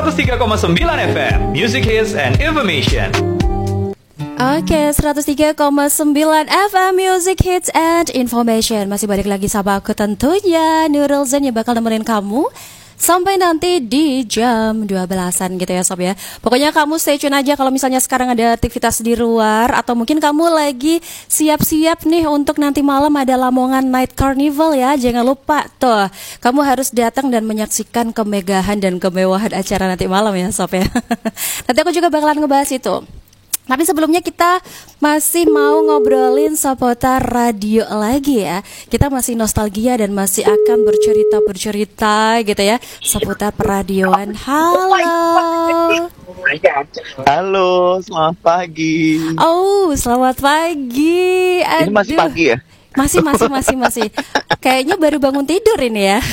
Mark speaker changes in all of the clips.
Speaker 1: 103,9 FM, Music Hits and Information.
Speaker 2: Oke, 103,9 FM Music Hits and Information. Masih balik lagi sama aku tentunya Nurul Zen yang bakal nemenin kamu sampai nanti di jam 12-an gitu ya sob ya. Pokoknya kamu stay tune aja kalau misalnya sekarang ada aktivitas di luar, atau mungkin kamu lagi siap-siap nih untuk nanti malam ada Lamongan Night Carnival ya. Jangan lupa tuh, kamu harus datang dan menyaksikan kemegahan dan kemewahan acara nanti malam ya sob ya. Nanti aku juga bakalan ngebahas itu. Tapi sebelumnya kita masih mau ngobrolin seputar radio lagi ya. Kita masih nostalgia dan masih akan bercerita gitu ya seputar peradioan. Halo.
Speaker 3: Halo, selamat pagi.
Speaker 2: Oh, selamat pagi. Aduh.
Speaker 3: Ini masih pagi ya?
Speaker 2: Masih. Kayaknya baru bangun tidur ini ya.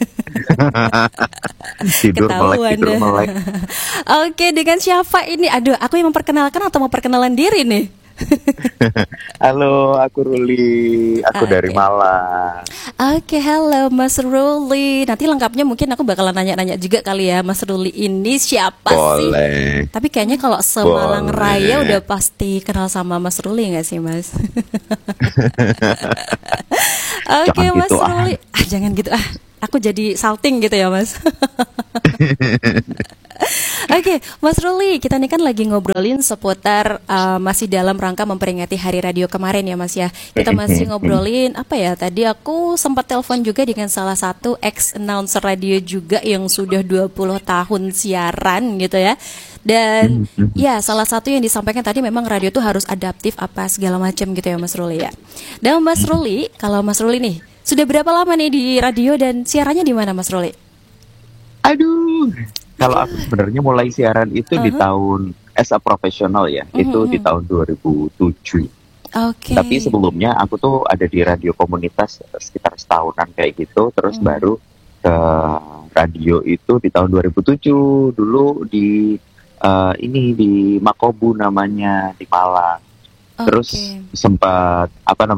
Speaker 3: Tidur melek.
Speaker 2: Oke, dengan siapa ini? Aduh, aku yang memperkenalkan atau mau perkenalan diri nih?
Speaker 3: Halo, aku Ruli. Aku dari Malang.
Speaker 2: Oke, halo Mas Ruli. Nanti lengkapnya mungkin aku bakalan nanya-nanya juga kali ya, Mas Ruli ini siapa sih? Tapi kayaknya kalau se-Malang Raya udah pasti kenal sama Mas Ruli nggak sih, Mas? Oke, Mas gitu, Ruli. Jangan gitu ah. Aku jadi salting gitu ya, Mas. Oke, Mas Ruli, kita nih kan lagi ngobrolin seputar masih dalam rangka memperingati Hari Radio kemarin ya, Mas ya. Kita masih ngobrolin apa ya? Tadi aku sempat telepon juga dengan salah satu ex-announcer radio juga yang sudah 20 tahun siaran gitu ya. Dan ya, salah satu yang disampaikan tadi memang radio tuh harus adaptif apa segala macam gitu ya, Mas Ruli ya. Dan Mas Ruli, kalau Mas Ruli nih sudah berapa lama nih di radio dan siarannya di mana, Mas Ruli?
Speaker 3: Aduh, kalau aku sebenarnya mulai siaran itu di tahun as a professional ya, itu di tahun 2007.
Speaker 2: Oke.
Speaker 3: Tapi sebelumnya aku tuh ada di radio komunitas sekitar setahunan kayak gitu, terus baru ke radio itu di tahun 2007. Dulu di ini di Makobu namanya, di Malang. Terus sempat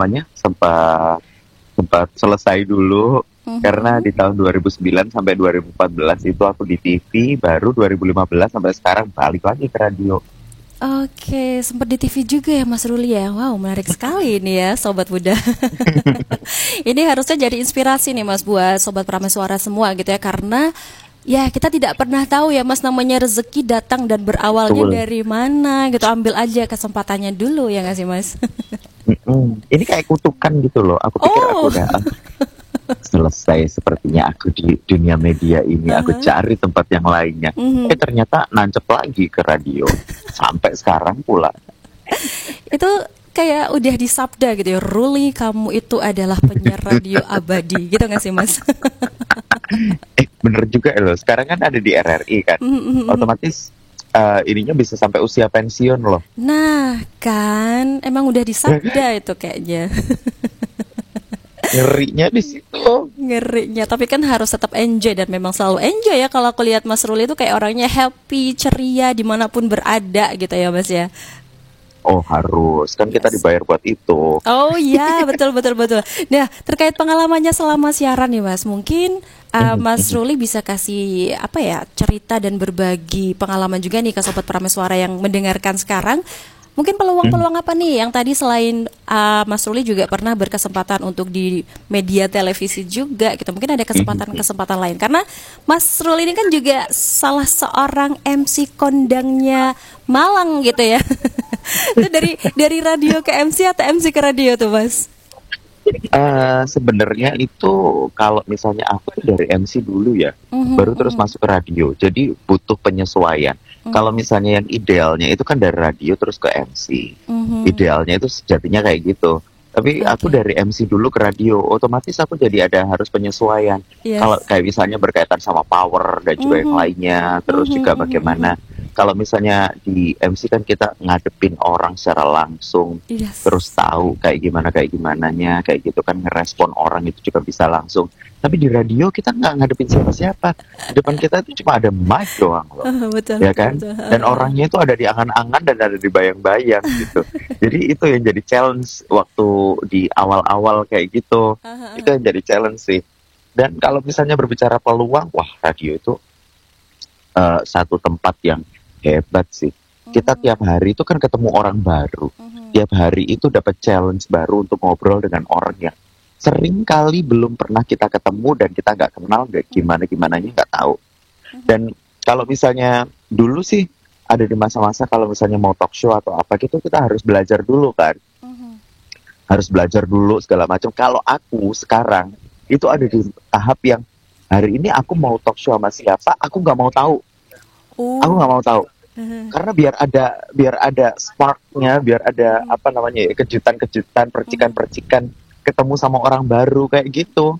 Speaker 3: selesai dulu karena di tahun 2009 sampai 2014 itu aku di TV, baru 2015 sampai sekarang balik lagi ke radio.
Speaker 2: Oke, sempat di TV juga ya Mas Ruli ya. Wow, menarik sekali ini ya Sobat Muda. Ini harusnya jadi inspirasi nih Mas buat Sobat Prameswara semua gitu ya. Karena ya kita tidak pernah tahu ya Mas, namanya rezeki datang dan berawalnya dari mana gitu. Ambil aja kesempatannya dulu ya gak sih Mas?
Speaker 3: Ini kayak kutukan gitu loh. Aku pikir aku udah selesai sepertinya aku di dunia media ini. Aku cari tempat yang lainnya. Ternyata nancep lagi ke radio. Sampai sekarang pula.
Speaker 2: Itu kayak udah disabda gitu ya, Ruli kamu itu adalah penyiar radio abadi. Gitu gak sih Mas?
Speaker 3: Bener juga loh. Sekarang kan ada di RRI kan. Otomatis ininya bisa sampai usia pensiun loh.
Speaker 2: Nah kan, emang udah disabda itu kayaknya.
Speaker 3: Ngerinya di situ.
Speaker 2: Ngerinya, tapi kan harus tetap enjoy dan memang selalu enjoy ya. Kalau aku lihat Mas Ruli itu kayak orangnya happy, ceria dimanapun berada gitu ya Mas ya.
Speaker 3: Oh harus, kan kita dibayar buat itu.
Speaker 2: Oh iya, betul. Nah, terkait pengalamannya selama siaran nih Mas, mungkin Mas Ruli bisa kasih apa ya, cerita dan berbagi pengalaman juga nih ke Sobat Prameswara yang mendengarkan sekarang. Mungkin peluang-peluang apa nih yang tadi selain Mas Ruli juga pernah berkesempatan untuk di media televisi juga gitu. Mungkin ada kesempatan-kesempatan lain. Karena Mas Ruli ini kan juga salah seorang MC kondangnya Malang gitu ya. Itu dari radio ke MC atau MC ke radio tuh Mas?
Speaker 3: Sebenarnya itu kalau misalnya aku tuh dari MC dulu ya, baru terus masuk ke radio. Jadi butuh penyesuaian. Kalau misalnya yang idealnya itu kan dari radio terus ke MC. Idealnya itu sejatinya kayak gitu. Tapi aku dari MC dulu ke radio, otomatis aku jadi ada harus penyesuaian. Kalau kayak misalnya berkaitan sama power dan juga yang lainnya, terus juga bagaimana. Kalau misalnya di MC kan kita ngadepin orang secara langsung, terus tahu kayak gimananya, kayak gitu kan, ngerespon orang itu juga bisa langsung. Tapi di radio kita nggak ngadepin siapa-siapa. Di depan kita itu cuma ada mic doang loh, ya kan? Dan orangnya itu ada di angan-angan dan ada di bayang-bayang gitu. Jadi itu yang jadi challenge waktu di awal-awal kayak gitu. Itu yang jadi challenge sih. Dan kalau misalnya berbicara peluang, wah radio itu satu tempat yang hebat sih. Kita tiap hari itu kan ketemu orang baru. Tiap hari itu dapat challenge baru untuk ngobrol dengan orang yang sering kali belum pernah kita ketemu dan kita nggak kenal, nggak gimana-gimananya nggak tahu. Dan kalau misalnya dulu sih ada di masa-masa kalau misalnya mau talk show atau apa gitu kita harus belajar dulu kan. Harus belajar dulu segala macam. Kalau aku sekarang itu ada di tahap yang hari ini aku mau talk show sama siapa, aku nggak mau tahu. Aku nggak mau tahu. Karena biar ada sparknya, biar ada apa namanya ya, kejutan-kejutan, percikan-percikan ketemu sama orang baru kayak gitu.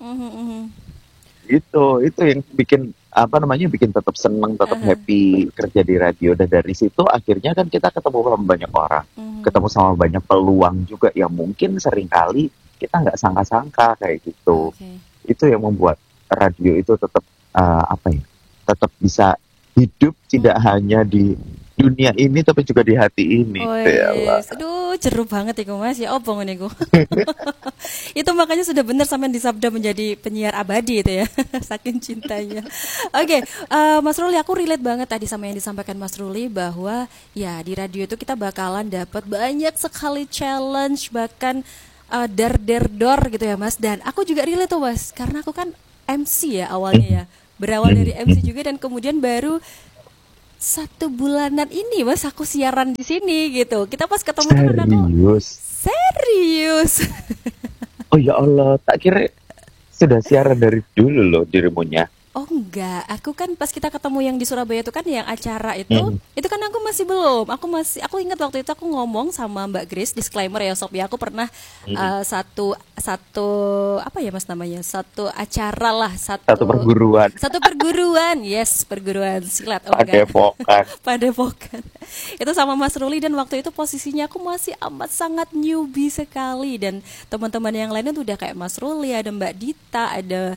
Speaker 3: Itu yang bikin apa namanya bikin tetap seneng, tetap happy kerja di radio. Dan dari situ akhirnya kan kita ketemu sama banyak orang, ketemu sama banyak peluang juga yang mungkin seringkali kita nggak sangka-sangka kayak gitu. Itu yang membuat radio itu tetap tetap bisa hidup tidak hanya di dunia ini tapi juga di hati ini.
Speaker 2: Aduh, jeru banget iku Mas, ya obong niku. Itu makanya sudah benar sampean disabda menjadi penyiar abadi itu ya. Saking cintanya. Oke, Mas Ruli, aku relate banget tadi sama yang disampaikan Mas Ruli bahwa ya di radio itu kita bakalan dapat banyak sekali challenge, bahkan dor gitu ya Mas. Dan aku juga relate tuh Mas, karena aku kan MC ya awalnya ya. Berawal dari MC juga dan kemudian baru 1 bulanan ini Mas aku siaran di sini gitu. Kita pas ketemu teman aku. Serius.
Speaker 3: Oh ya Allah, tak kira sudah siaran dari dulu loh dirimunya.
Speaker 2: Oh enggak, aku kan pas kita ketemu yang di Surabaya itu kan yang acara itu kan aku masih belum. Aku ingat waktu itu aku ngomong sama Mbak Grace, disclaimer ya Sob ya, aku pernah satu apa ya Mas namanya? Satu acara lah, satu
Speaker 3: perguruan.
Speaker 2: Satu perguruan, yes, perguruan silat.
Speaker 3: Padepokan.
Speaker 2: Itu sama Mas Ruli dan waktu itu posisinya aku masih amat sangat newbie sekali dan teman-teman yang lainnya tuh udah kayak Mas Ruli, ada Mbak Dita, ada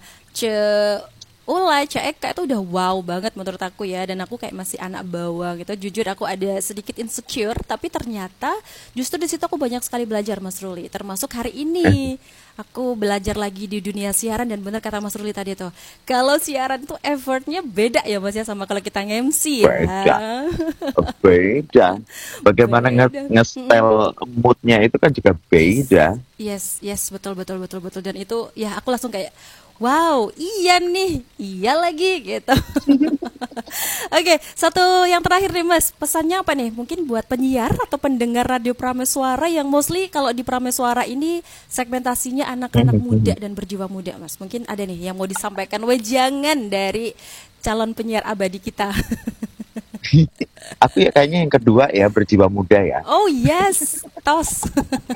Speaker 2: Cek Eka itu udah wow banget menurut aku ya. Dan aku kayak masih anak bawang gitu. Jujur aku ada sedikit insecure, tapi ternyata justru di situ aku banyak sekali belajar Mas Ruli. Termasuk hari ini aku belajar lagi di dunia siaran. Dan benar kata Mas Ruli tadi tuh, kalau siaran itu effortnya beda ya Mas ya sama kalau kita nge-MC ya.
Speaker 3: Beda. Bagaimana nge-style moodnya itu kan juga beda.
Speaker 2: Yes, betul. Dan itu ya aku langsung kayak wow, iya nih, iya lagi gitu. Oke, satu yang terakhir nih Mas, pesannya apa nih? Mungkin buat penyiar atau pendengar Radio Prameswara yang mostly kalau di Prameswara ini segmentasinya anak-anak muda dan berjiwa muda Mas. Mungkin ada nih yang mau disampaikan wejangan dari calon penyiar abadi kita.
Speaker 3: Aku ya kayaknya yang kedua ya, berjiwa muda ya.
Speaker 2: Oh yes, tos.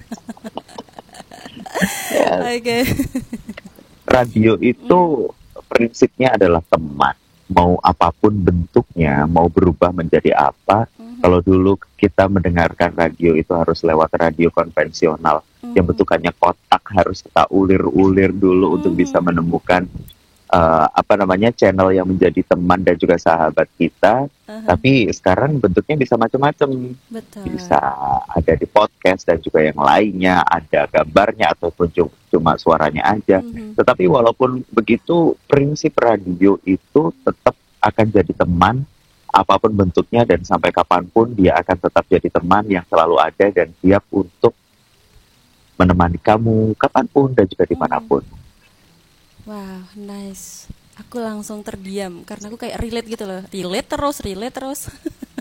Speaker 2: Oke.
Speaker 3: Radio itu prinsipnya adalah teman. Mau apapun bentuknya, mau berubah menjadi apa. Kalau dulu kita mendengarkan radio itu harus lewat radio konvensional yang bentukannya kotak, harus kita ulir-ulir dulu untuk bisa menemukan channel yang menjadi teman dan juga sahabat kita. Tapi sekarang bentuknya bisa macam-macam. Bisa ada di podcast dan juga yang lainnya, ada gambarnya ataupun cuma suaranya aja. Tetapi walaupun begitu, prinsip radio itu tetap akan jadi teman apapun bentuknya, dan sampai kapanpun dia akan tetap jadi teman yang selalu ada dan siap untuk menemani kamu kapanpun dan juga dimanapun.
Speaker 2: Wow, nice. Aku langsung terdiam karena aku kayak relate gitu loh. Relate terus.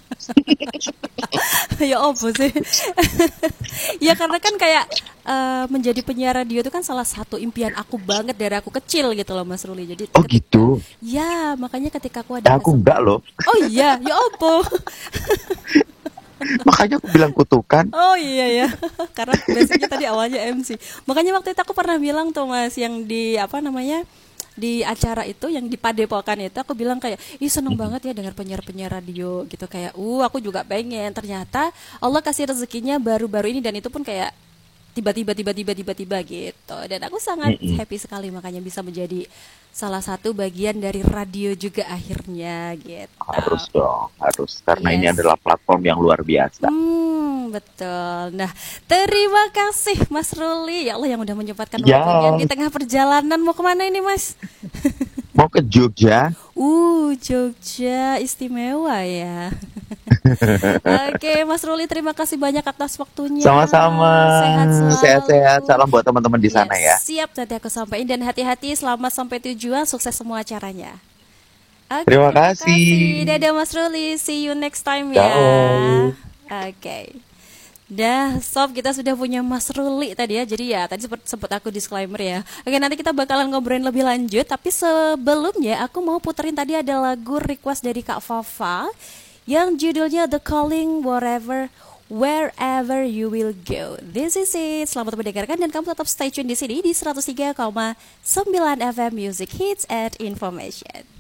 Speaker 2: Ya apa sih? Ya karena kan kayak menjadi penyiar radio itu kan salah satu impian aku banget dari aku kecil gitu loh Mas Ruli. Jadi
Speaker 3: gitu?
Speaker 2: Ya, makanya ketika aku ada
Speaker 3: aku enggak loh.
Speaker 2: Oh iya, ya apa?
Speaker 3: Makanya aku bilang kutukan.
Speaker 2: Oh iya ya. Karena biasanya tadi awalnya MC. Makanya waktu itu aku pernah bilang tuh Mas, yang di di acara itu yang di Padepokan itu, aku bilang kayak, ih seneng banget ya dengar penyiar-penyiar radio gitu, kayak aku juga pengen. Ternyata Allah kasih rezekinya baru-baru ini, dan itu pun kayak tiba-tiba gitu. Dan aku sangat happy sekali makanya bisa menjadi salah satu bagian dari radio juga akhirnya gitu.
Speaker 3: Harus karena ini adalah platform yang luar biasa.
Speaker 2: Betul. Nah, terima kasih Mas Ruli. Ya Allah, yang udah menyempatkan waktunya di tengah perjalanan. Mau kemana ini Mas?
Speaker 3: Mau ke Jogja.
Speaker 2: Jogja istimewa ya. Oke, Mas Ruli, terima kasih banyak atas waktunya.
Speaker 3: Sama-sama.
Speaker 2: Sehat selalu.
Speaker 3: Sehat-sehat. Salam buat teman-teman di sana ya.
Speaker 2: Siap, nanti aku sampaikan, dan hati-hati, selamat sampai tujuan, sukses semua acaranya. Oke,
Speaker 3: Terima kasih.
Speaker 2: Dadah Mas Ruli, see you next time ya.
Speaker 3: Ciao.
Speaker 2: Oke. Dah, sob, kita sudah punya Mas Ruli tadi ya. Jadi ya, tadi sempat aku disclaimer ya. Oke, nanti kita bakalan ngobrolin lebih lanjut. Tapi sebelumnya aku mau puterin, tadi ada lagu request dari Kak Fafa yang judulnya The Calling, Wherever You Will Go. This is it. Selamat mendengarkan, dan kamu tetap stay tune di sini di 103,9 FM Music Hits and Information.